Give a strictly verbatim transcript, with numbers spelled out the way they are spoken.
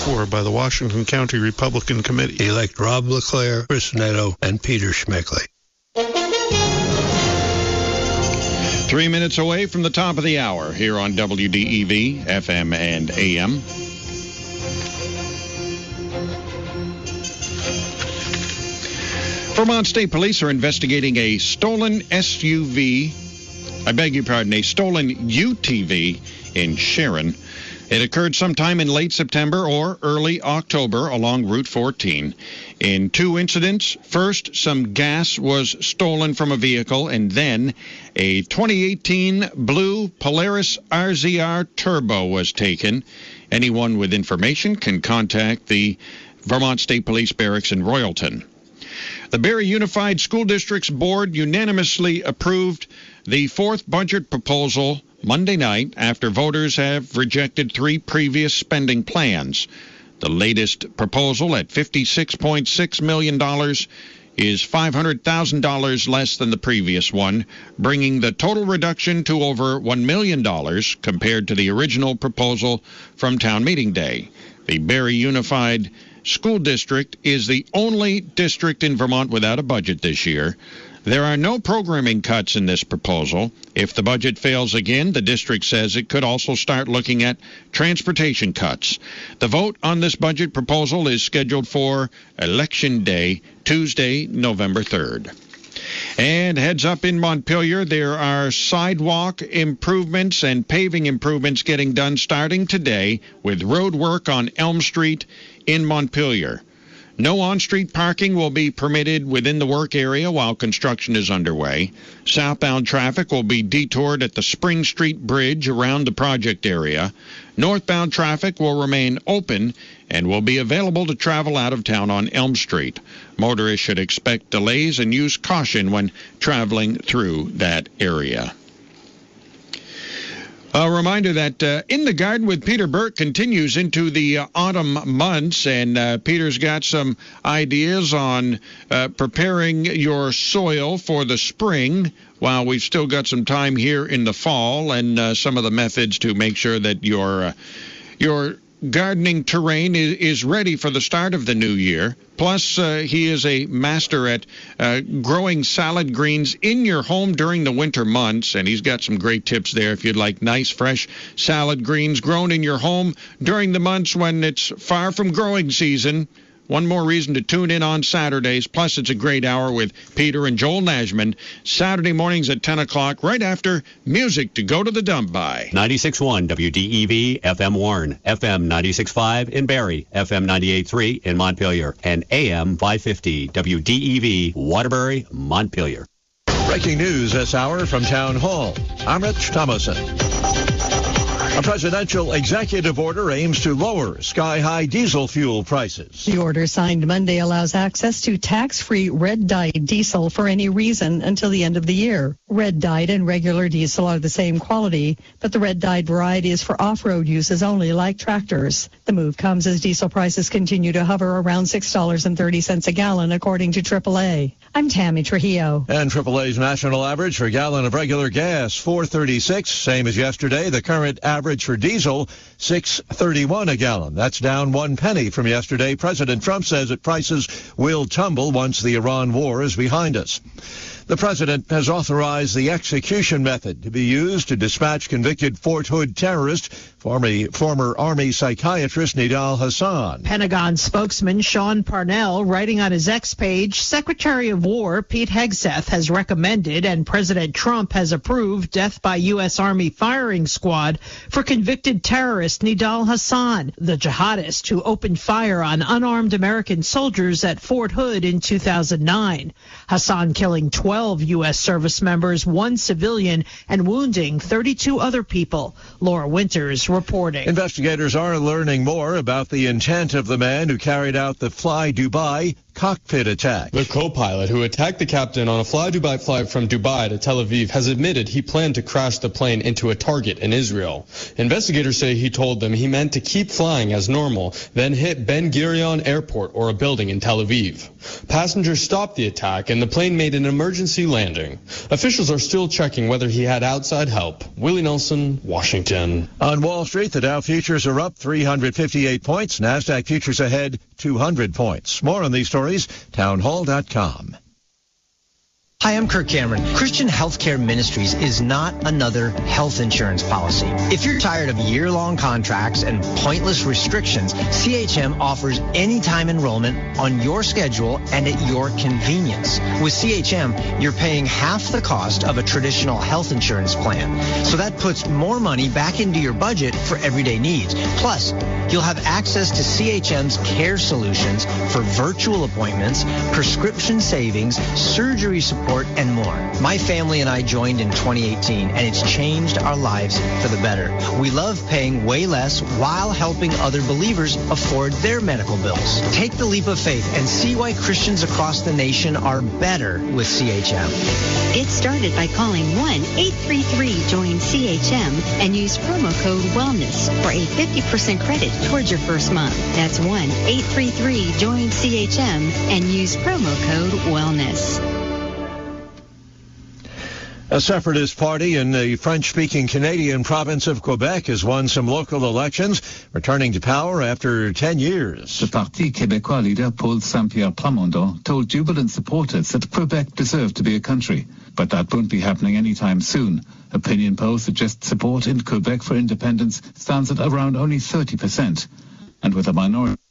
for by the Washington County Republican Committee. Elect Rob LeClaire, Chris Neto, and Peter Schmeckley. Three minutes away from the top of the hour here on W D E V, F M and A M. Vermont State Police are investigating a stolen S U V, I beg your pardon, a stolen U T V in Sharon. It occurred sometime in late September or early October along Route fourteen. In two incidents, first, some gas was stolen from a vehicle, and then a twenty eighteen blue Polaris R Z R Turbo was taken. Anyone with information can contact the Vermont State Police Barracks in Royalton. The Barrie Unified School District's board unanimously approved the fourth budget proposal Monday night after voters have rejected three previous spending plans. The latest proposal at fifty-six point six million dollars is five hundred thousand dollars less than the previous one, bringing the total reduction to over one million dollars compared to the original proposal from town meeting day. The Barrie Unified School District is the only district in Vermont without a budget this year. There are no programming cuts in this proposal. If the budget fails again, the district says it could also start looking at transportation cuts. The vote on this budget proposal is scheduled for Election Day, Tuesday, November third. And heads up in Montpelier, there are sidewalk improvements and paving improvements getting done starting today with road work on Elm Street in Montpelier. No on-street parking will be permitted within the work area while construction is underway. Southbound traffic will be detoured at the Spring Street Bridge around the project area. Northbound traffic will remain open and will be available to travel out of town on Elm Street. Motorists should expect delays and use caution when traveling through that area. A reminder that uh, In the Garden with Peter Burke continues into the uh, autumn months, and uh, Peter's got some ideas on uh, preparing your soil for the spring while we've still got some time here in the fall, and uh, some of the methods to make sure that your uh, your gardening terrain is, is ready for the start of the new year. Plus, uh, he is a master at uh, growing salad greens in your home during the winter months, and he's got some great tips there if you'd like nice, fresh salad greens grown in your home during the months when it's far from growing season. One more reason to tune in on Saturdays. Plus, it's a great hour with Peter and Joel Nashman. Saturday mornings at ten o'clock, right after music to go to the dump by. ninety-six point one W D E V, F M Warren, F M ninety-six point five in Barrie, F M ninety-eight point three in Montpelier, and A M five fifty W D E V, Waterbury, Montpelier. Breaking news this hour from Town Hall. I'm Rich Thomason. A presidential executive order aims to lower sky-high diesel fuel prices. The order signed Monday allows access to tax-free red-dyed diesel for any reason until the end of the year. Red-dyed and regular diesel are the same quality, but the red-dyed variety is for off-road uses only, like tractors. The move comes as diesel prices continue to hover around six dollars and thirty cents a gallon, according to triple A. I'm Tammy Trujillo. And triple A's national average for a gallon of regular gas, four thirty-six, same as yesterday. The current average for diesel, six thirty-one a gallon. That's down one penny from yesterday. President Trump says that prices will tumble once the Iran war is behind us. The president has authorized the execution method to be used to dispatch convicted Fort Hood terrorist, former, former Army psychiatrist Nidal Hasan. Pentagon spokesman Sean Parnell, writing on his X page, Secretary of War Pete Hegseth has recommended and President Trump has approved death by U S. Army firing squad for convicted terrorist Nidal Hasan, the jihadist who opened fire on unarmed American soldiers at Fort Hood in two thousand nine. Hasan killing twelve U S service members, one civilian, and wounding thirty-two other people. Laura Winters reporting. Investigators are learning more about the intent of the man who carried out the Fly Dubai cockpit attack. The co-pilot who attacked the captain on a fly-Dubai flight from Dubai to Tel Aviv has admitted he planned to crash the plane into a target in Israel. Investigators say he told them he meant to keep flying as normal, then hit Ben Gurion Airport or a building in Tel Aviv. Passengers stopped the attack and the plane made an emergency landing. Officials are still checking whether he had outside help. Willie Nelson, Washington. On Wall Street, the Dow futures are up three hundred fifty-eight points. NASDAQ futures ahead two hundred points. More on these stories, townhall dot com. Hi, I'm Kirk Cameron. Christian Healthcare Ministries is not another health insurance policy. If you're tired of year-long contracts and pointless restrictions, C H M offers anytime enrollment on your schedule and at your convenience. With C H M, you're paying half the cost of a traditional health insurance plan. So that puts more money back into your budget for everyday needs. Plus, you'll have access to C H M's care solutions for virtual appointments, prescription savings, surgery support, and more. My family and I joined in twenty eighteen, and it's changed our lives for the better. We love paying way less while helping other believers afford their medical bills. Take the leap of faith and see why Christians across the nation are better with C H M. Get started by calling one eight three three join C H M and use promo code WELLNESS for a fifty percent credit towards your first month. That's one eight three three join C H M and use promo code WELLNESS. A separatist party in the French-speaking Canadian province of Quebec has won some local elections, returning to power after ten years. The Parti Québécois leader Paul Saint-Pierre Plamondon told jubilant supporters that Quebec deserved to be a country, but that won't be happening anytime soon. Opinion polls suggest support in Quebec for independence stands at around only thirty percent, and with a minority